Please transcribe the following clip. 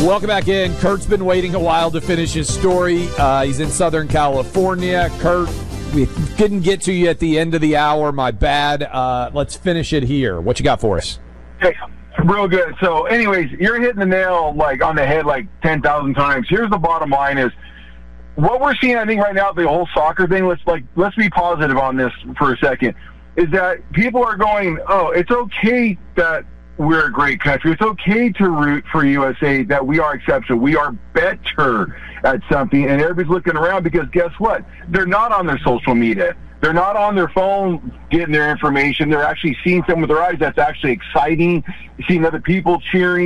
Welcome back in. Kurt's been waiting a while to finish his story. He's in Southern California. Kurt, we didn't get to you at the end of the hour. My bad. Let's finish it here. What you got for us? Hey, real good. So, anyways, you're hitting the nail on the head 10,000 times. Here's the bottom line: is what we're seeing. I think right now, the whole soccer thing. Let's be positive on this for a second. Is that people are going, oh, it's okay that we're a great country. It's okay to root for USA, that we are exceptional. We are better at something. And everybody's looking around because guess what? They're not on their social media. They're not on their phone getting their information. They're actually seeing something with their eyes that's actually exciting, seeing other people cheering.